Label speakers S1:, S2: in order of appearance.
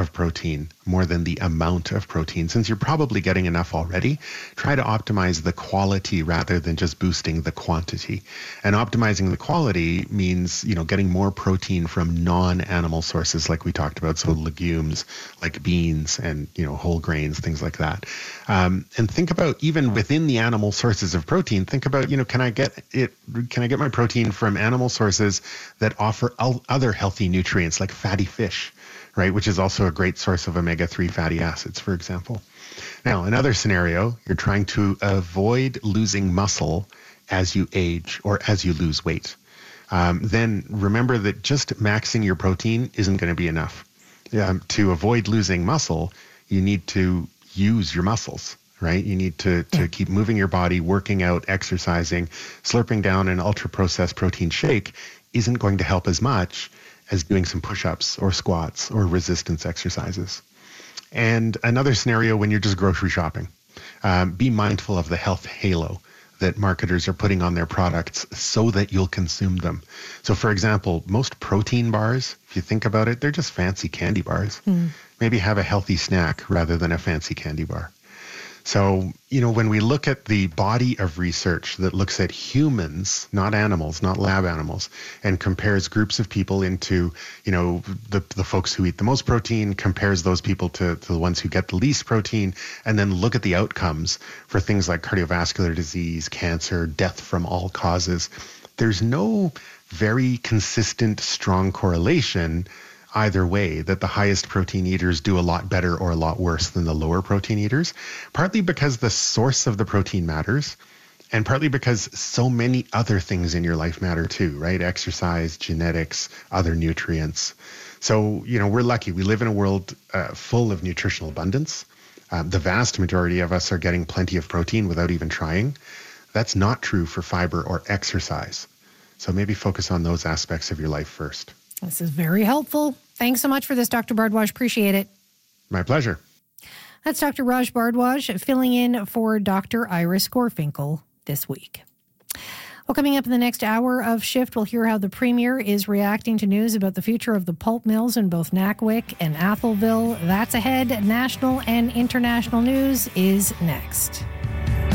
S1: of protein more than the amount of protein. Since you're probably getting enough already, try to optimize the quality rather than just boosting the quantity. And optimizing the quality means, getting more protein from non-animal sources like we talked about. So legumes like beans and, whole grains, things like that. And think about even within the animal sources of protein, think about, can I get my protein from animal sources that offer other healthy nutrients like fatty fish, right? Which is also a great source of omega-3 fatty acids, for example. Now, another scenario, you're trying to avoid losing muscle as you age or as you lose weight. Then remember that just maxing your protein isn't going to be enough. To avoid losing muscle, you need to use your muscles, right? You need to keep moving your body, working out, exercising. Slurping down an ultra-processed protein shake isn't going to help as much as doing some push-ups or squats or resistance exercises. And another scenario when you're just grocery shopping, be mindful of the health halo that marketers are putting on their products so that you'll consume them. So for example, most protein bars, if you think about it, they're just fancy candy bars. Maybe have a healthy snack rather than a fancy candy bar. So, when we look at the body of research that looks at humans, not animals, not lab animals, and compares groups of people into, the folks who eat the most protein, compares those people to the ones who get the least protein, and then look at the outcomes for things like cardiovascular disease, cancer, death from all causes, there's no very consistent, strong correlation either way, that the highest protein eaters do a lot better or a lot worse than the lower protein eaters, partly because the source of the protein matters, and partly because so many other things in your life matter too, right? Exercise, genetics, other nutrients. So, we're lucky. We live in a world full of nutritional abundance. The vast majority of us are getting plenty of protein without even trying. That's not true for fiber or exercise. So maybe focus on those aspects of your life first.
S2: This is very helpful. Thanks so much for this, Dr. Bhardwaj. Appreciate it.
S1: My pleasure.
S2: That's Dr. Raj Bhardwaj filling in for Dr. Iris Gorfinkel this week. Well, coming up in the next hour of Shift, we'll hear how the Premier is reacting to news about the future of the pulp mills in both Nackwick and Atholville. That's ahead. National and international news is next.